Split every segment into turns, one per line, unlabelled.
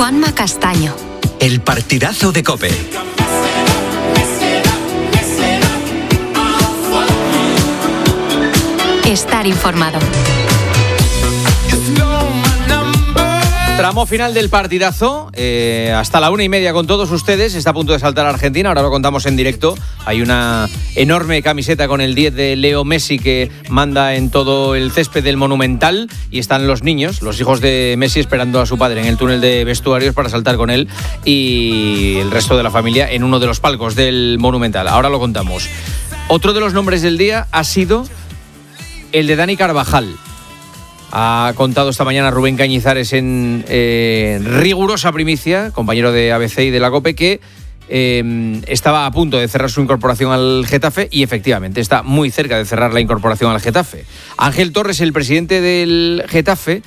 Juanma Castaño.
El partidazo de COPE.
Estar informado.
Tramo final del partidazo, hasta la 1:30 con todos ustedes. Está a punto de saltar a Argentina, ahora lo contamos en directo. Hay una enorme camiseta con el 10 de Leo Messi que manda en todo el césped del Monumental, y están los niños, los hijos de Messi, esperando a su padre en el túnel de vestuarios para saltar con él, y el resto de la familia en uno de los palcos del Monumental. Ahora lo contamos. Otro de los nombres del día ha sido el de Dani Carvajal. Ha contado esta mañana Rubén Cañizares en rigurosa primicia, compañero de ABC y de la COPE, que estaba a punto de cerrar su incorporación al Getafe, y efectivamente está muy cerca de cerrar la incorporación al Getafe. Ángel Torres, el presidente del Getafe,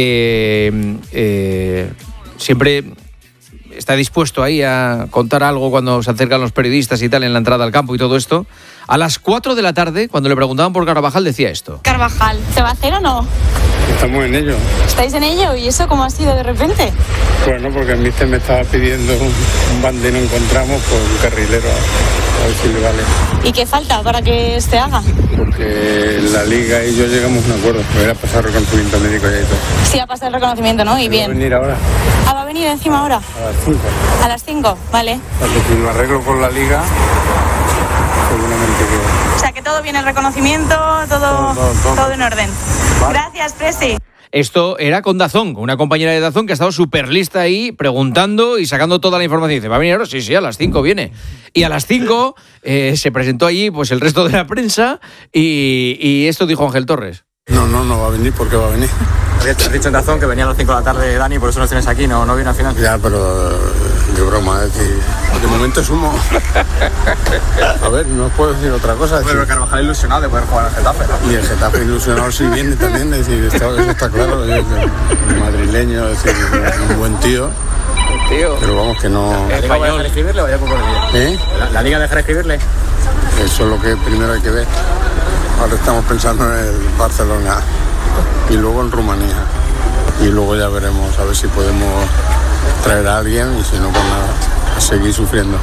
que siempre está dispuesto ahí a contar algo cuando se acercan los periodistas y tal en la entrada al campo y todo esto. A las 4 de la tarde, cuando le preguntaban por Carvajal, decía esto.
Carvajal, ¿se va a hacer o no?
Estamos en ello.
¿Estáis en ello? ¿Y eso cómo ha sido de repente?
Bueno, porque el míster me estaba pidiendo un bande, no encontramos, pues un carrilero, a ver si le vale.
¿Y qué falta para que se haga?
Porque la Liga y yo llegamos a un acuerdo, pues era pasar reconocimiento médico ya y todo.
Sí, ha pasado el reconocimiento, ¿no? Y bien.
¿Va a venir ahora?
Ah, ¿va a venir encima ahora?
A las 5.
A las 5, vale.
Porque si lo arreglo con la Liga, seguramente que...
O sea, que todo viene el reconocimiento, todo en orden. Vale. Gracias, Presi.
Esto era con Dazón, con una compañera de Dazón que ha estado súper lista ahí, preguntando y sacando toda la información. Dice, ¿va a venir ahora? Sí, a las 5 viene. Y a las 5 se presentó allí pues el resto de la prensa, y esto dijo Ángel Torres.
No va a venir, ¿por qué va a venir?
Has dicho en Dazón que venía a las 5 de la tarde, Dani, por eso nos tienes aquí, no viene al final.
Ya, pero de broma, es decir, de momento es humo. A ver, no puedo decir otra cosa.
Pero Carvajal ilusionado de poder jugar al Getafe, ¿no?
Y el Getafe ilusionado sí viene también, es decir, eso está claro. Es madrileño, es decir, un buen tío. Pero vamos, que no...
¿La Liga va a dejar escribirle o vaya poco de día? ¿La Liga dejará escribirle?
Eso es lo que primero hay que ver. Ahora estamos pensando en el Barcelona y luego en Rumanía. Y luego ya veremos a ver si podemos traer a alguien, y si no, pues nada, a seguir sufriendo.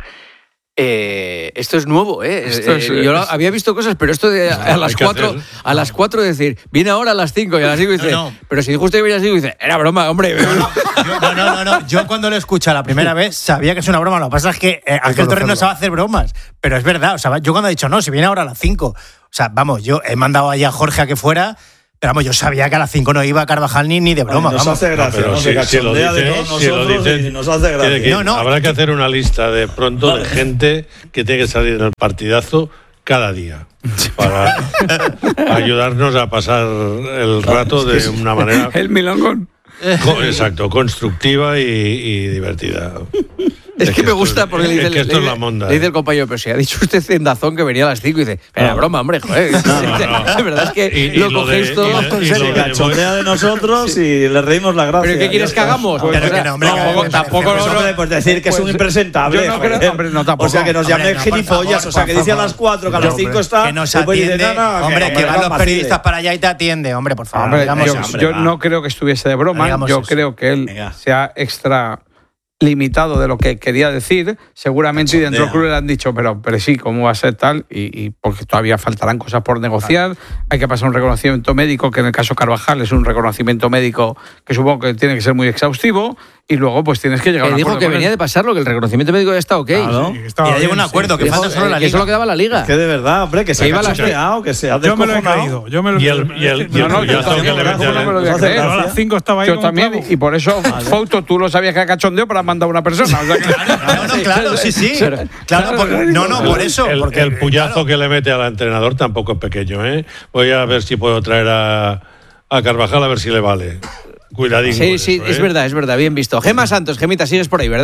Esto es nuevo, yo había visto cosas, pero esto de a las 4 decir, viene ahora a las 5, y a las 5 dice, pero si dijo usted que venía a las 5, dice, era broma, hombre.
No. Yo cuando lo escuché la primera vez sabía que es una broma. Lo que pasa es que Ángel Torres no sabe hacer bromas, pero es verdad. O sea, yo cuando he dicho, no, si viene ahora a las 5, o sea, vamos, yo he mandado allá a Jorge a que fuera. Pero vamos, yo sabía que a las 5 no iba a Carvajal ni de broma.
Nos hace gracia,
no,
se cachondea de todos nosotros y nos hace gracia.
Habrá que hacer una lista de pronto de gente que tiene que salir en el partidazo cada día para ayudarnos a pasar el rato de una manera...
El milongón.
Exacto, constructiva y divertida.
Es que me gusta porque le dice,
esto es la monda.
Le dice el compañero, pero si ha dicho usted en Dazón que venía a las 5, y dice, era broma, hombre, joder. La verdad es que lo cogéis todo en serio.
Se cachondea de nosotros y le reímos la gracia.
¿Pero qué quieres que hagamos?
Pero que no, hombre.
Tampoco no podemos decir que es un impresentable.
Yo no creo, hombre, no, tampoco.
O sea, que nos llamen gilipollas. O sea, que dice a las 4, que a las 5 está.
Que nos atiende. Hombre, que van los periodistas para allá y te atiende. Hombre, por favor.
Yo no creo que estuviese de broma. Yo creo que él se ha limitado de lo que quería decir, seguramente, y dentro del club le han dicho, pero sí, ¿cómo va a ser tal? Y porque todavía faltarán cosas por negociar, hay que pasar un reconocimiento médico, que en el caso Carvajal es un reconocimiento médico que supongo que tiene que ser muy exhaustivo, y luego pues tienes que llegar a un acuerdo.
Dijo que venía de pasarlo, que el reconocimiento médico ya está ok.
Claro. Y ya llegó un acuerdo, que falta solo la Liga.
Que eso lo quedaba la Liga.
Que de verdad, hombre, que se ha cachondeado, que se ha descojonado.
Yo me lo he creído.
A
las 5 estaba ahí. Yo también, y por eso, Fouto, tú lo sabías que era cachondeo, pero has mandado a una persona.
Claro, sí. Claro, por eso.
Porque el puyazo que le mete al entrenador tampoco es pequeño, ¿eh? Voy a ver si puedo traer a Carvajal a ver si le vale. Cuidadín.
Sí, es verdad, bien visto. Gema Santos, Gemita, sigues por ahí, ¿verdad?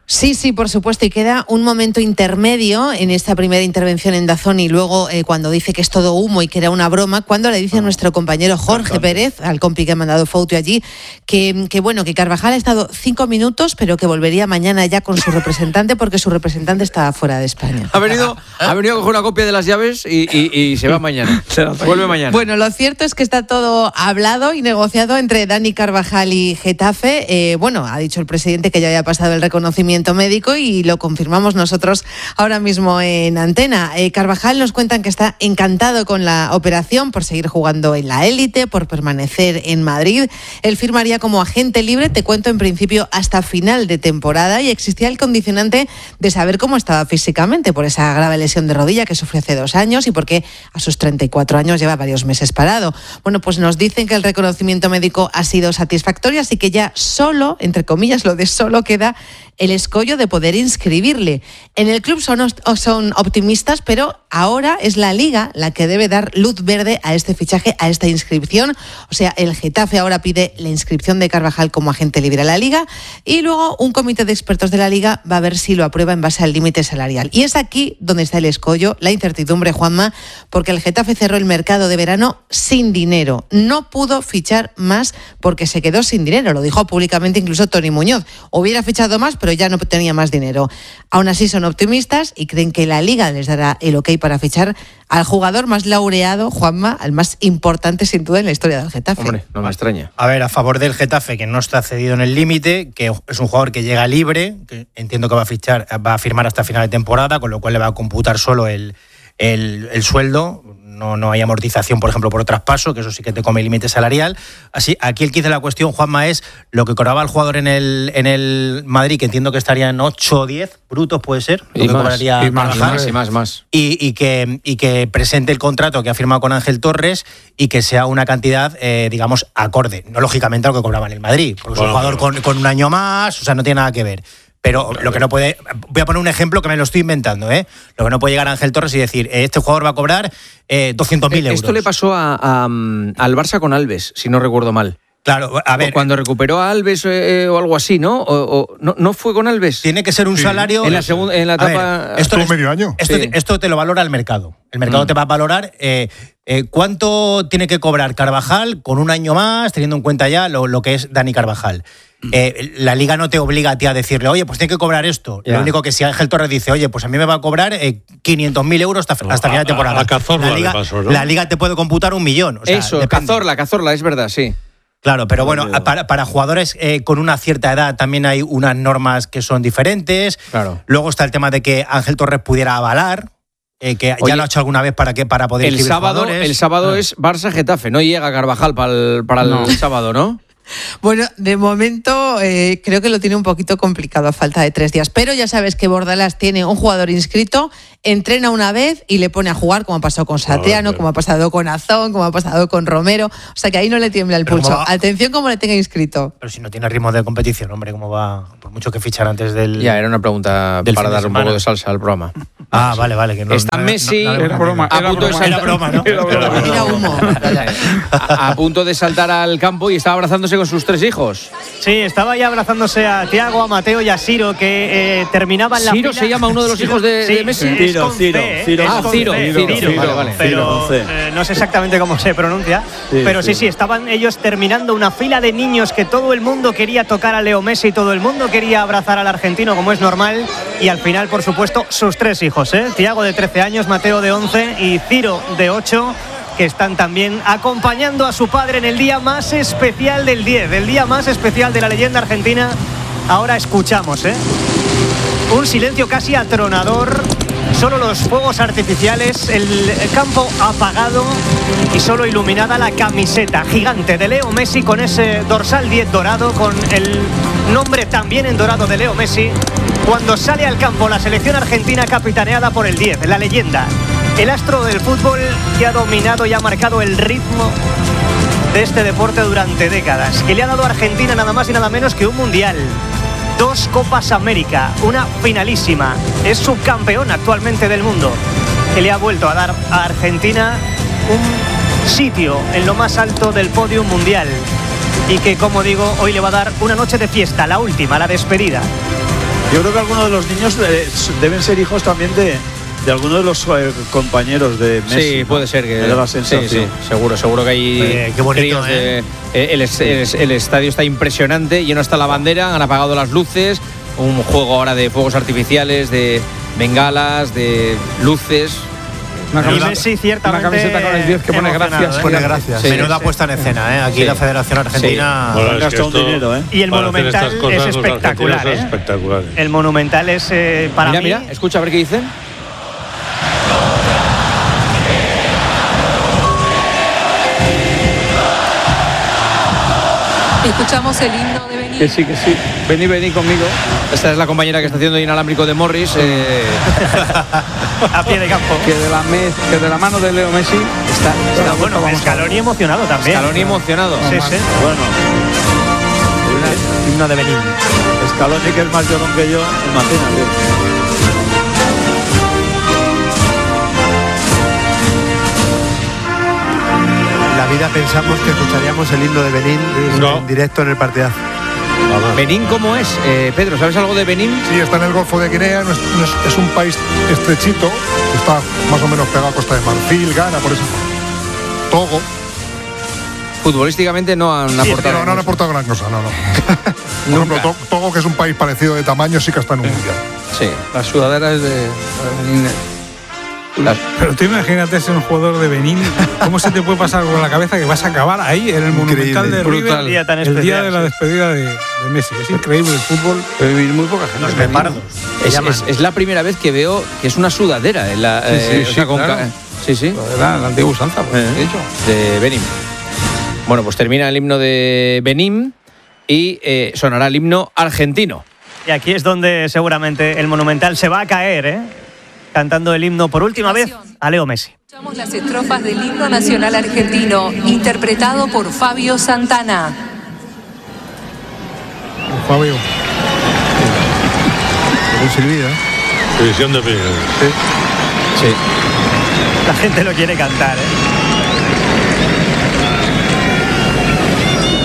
Sí, por supuesto, y queda un momento intermedio en esta primera intervención en DAZN y luego cuando dice que es todo humo y que era una broma, cuando le dice a nuestro compañero Jorge Pérez, al compi que ha mandado foto allí, que Carvajal ha estado 5 minutos, pero que volvería mañana ya con su representante porque su representante está fuera de España.
Ha venido a coger una copia de las llaves y se va mañana. Vuelve mañana.
Bueno, lo cierto es que está todo hablado y negociado entre Dani Carvajal y Getafe. Ha dicho el presidente que ya había pasado el reconocimiento médico y lo confirmamos nosotros ahora mismo en antena. Carvajal nos cuentan que está encantado con la operación por seguir jugando en la élite, por permanecer en Madrid. Él firmaría como agente libre, te cuento, en principio hasta final de temporada, y existía el condicionante de saber cómo estaba físicamente por esa grave lesión de rodilla que sufrió hace 2 años y porque a sus 34 años lleva varios meses parado. Bueno, pues nos dicen que el reconocimiento médico ha sido satisfactorio, así que ya solo, entre comillas, lo de solo queda el escollo de poder inscribirle. En el club son optimistas, pero ahora es la Liga la que debe dar luz verde a este fichaje, a esta inscripción. O sea, el Getafe ahora pide la inscripción de Carvajal como agente libre a la Liga y luego un comité de expertos de la Liga va a ver si lo aprueba en base al límite salarial. Y es aquí donde está el escollo, la incertidumbre, Juanma, porque el Getafe cerró el mercado de verano sin dinero. No pudo fichar más porque se quedó sin dinero. Lo dijo públicamente incluso Toni Muñoz. Hubiera fichado más, pero ya no tenía más dinero. Aún así son optimistas y creen que la Liga les dará el ok para fichar al jugador más laureado, Juanma, al más importante sin duda en la historia del Getafe.
Hombre, no me extraña.
A ver, a favor del Getafe, que no está cedido en el límite, que es un jugador que llega libre, que entiendo que va a firmar hasta final de temporada, con lo cual le va a computar solo el sueldo. No hay amortización, por ejemplo, por traspaso, que eso sí que te come el límite salarial. Así, aquí el 15 de la cuestión, Juanma, es lo que cobraba el jugador en el Madrid, que entiendo que estaría en 8 o 10 brutos, puede ser.
Y más.
Y que presente el contrato que ha firmado con Ángel Torres y que sea una cantidad, digamos, acorde. No lógicamente a lo que cobraba en el Madrid, porque es un jugador con un año más, o sea, no tiene nada que ver. Pero lo que no puede... Voy a poner un ejemplo que me lo estoy inventando, ¿eh? Lo que no puede llegar a Ángel Torres y decir, este jugador va a cobrar 200.000 euros.
Esto le pasó al Barça con Alves, si no recuerdo mal.
Claro, a ver...
Cuando recuperó a Alves o algo así, ¿no? ¿No fue con Alves?
Tiene que ser un salario...
En la etapa...
Esto medio año.
Esto te lo valora el mercado. El mercado te va a valorar cuánto tiene que cobrar Carvajal con un año más, teniendo en cuenta ya lo que es Dani Carvajal. La Liga no te obliga a ti a decirle, oye, pues tiene que cobrar esto. Lo único que si Ángel Torres dice, oye, pues a mí me va a cobrar 500.000 euros hasta final de temporada.
A Cazorla le pasó, ¿no?
La Liga te puede computar 1 millón. O sea,
eso, Cazorla, es verdad, sí.
Claro, pero bueno, para jugadores con una cierta edad también hay unas normas que son diferentes.
Claro.
Luego está el tema de que Ángel Torres pudiera avalar. Que ya lo ha hecho alguna vez para poder
el sábado es Barça-Getafe, no llega Carvajal para el sábado, ¿no?
Bueno, de momento creo que lo tiene un poquito complicado a falta de 3 días, pero ya sabes que Bordalás tiene un jugador inscrito, entrena una vez y le pone a jugar, como ha pasado con Satriano, como ha pasado con Azón, como ha pasado con Romero, o sea que ahí no le tiembla el pulso. Atención como le tenga inscrito.
Pero si no tiene ritmo de competición, hombre, ¿cómo va? Por mucho que fichar antes del...
Ya, era una pregunta para dar un poco de salsa al programa.
Vale. Que no,
está Messi
era broma,
a punto de saltar.
Era broma, ¿no?
Era humo.
A punto de saltar al campo y estaba abrazándose con sus 3 hijos.
Sí, estaba ya abrazándose a Thiago, a Mateo y a Ciro, que terminaban la
¿Ciro
fila.
se llama uno de los hijos de Messi?
Ciro.
Ciro. Vale.
Pero no sé exactamente cómo se pronuncia. Pero sí, estaban ellos terminando una fila de niños que todo el mundo quería tocar a Leo Messi, todo el mundo quería abrazar al argentino, como es normal. Y al final, por supuesto, sus 3 hijos, Thiago de 13 años, Mateo de 11 y Ciro de 8, que están también acompañando a su padre en el día más especial del 10, el día más especial de la leyenda argentina. Ahora escuchamos, un silencio casi atronador, solo los fuegos artificiales, el campo apagado y solo iluminada la camiseta gigante de Leo Messi con ese dorsal 10 dorado, con el nombre también en dorado de Leo Messi, cuando sale al campo la selección argentina capitaneada por el 10, la leyenda. El astro del fútbol que ha dominado y ha marcado el ritmo de este deporte durante décadas, que le ha dado a Argentina nada más y nada menos que un mundial, 2 Copas América, una finalísima, es subcampeón actualmente del mundo, que le ha vuelto a dar a Argentina un sitio en lo más alto del podio mundial y que, como digo, hoy le va a dar una noche de fiesta, la última, la despedida.
Yo creo que algunos de los niños deben ser hijos también de algunos de los compañeros de Messi.
Sí, puede ser que.
Me da la sensación.
Sí, seguro que hay.
Qué bonito,
críos el estadio está impresionante, lleno está la bandera, han apagado las luces, un juego ahora de fuegos artificiales, de bengalas, de luces.
Y Messi ciertamente
una camiseta con el 10 que pone gracias.
Pone gracias.
Sí,
Menuda puesta en escena, Aquí la Federación Argentina
Bueno,
gasta un dinero,
Y el Monumental es espectacular,
espectaculares.
El Monumental es para mí.
Mira, escucha a ver qué dicen.
Escuchamos el himno de Benín.
Que sí. Vení conmigo.
Esta es la compañera que está haciendo inalámbrico de Morris.
A pie de campo.
Que de la mano de Leo Messi
está bueno. Scaloni emocionado también.
Scaloni emocionado.
Sí.
Bueno.
Himno de Benín.
Scaloni, que es más llorón que yo, imagínate.
La vida pensamos que escucharíamos el himno de Benín en directo en el partidazo.
¿Benín cómo es? Pedro, ¿sabes algo de Benín?
Sí, está en el Golfo de Guinea, es un país estrechito, está más o menos pegado a Costa de Marfil, Ghana, por eso. Togo.
Futbolísticamente no han aportado.
No han aportado gran cosa, no. Por ejemplo, Togo, que es un país parecido de tamaño, sí que está en un mundial.
Sí.
La sudadera es de
Pero tú imagínate ser un jugador de Benín, ¿cómo se te puede pasar por la cabeza que vas a acabar ahí en el Monumental de River el día de la despedida de Messi? Es increíble el fútbol.
Muy poca gente.
Los guepardos.
Es la primera vez que veo que es una sudadera en la
claro.
Sí.
La antigua usanza, de hecho.
De Benín. Bueno, pues termina el himno de Benín y sonará el himno argentino.
Y aquí es donde seguramente el Monumental se va a caer, cantando el himno por última vez a Leo Messi.
Escuchamos las estrofas del himno nacional argentino, interpretado por Fabio Santana.
Fabio.
Un silbido,
División de opiniones.
Sí.
La gente lo quiere cantar,